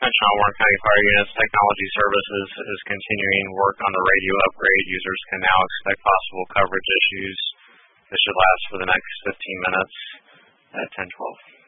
Attention all Warren County Fire Units. Technology Services is continuing work on the radio upgrade. Users can now expect possible coverage issues. This should last for the next 15 minutes at 10:12.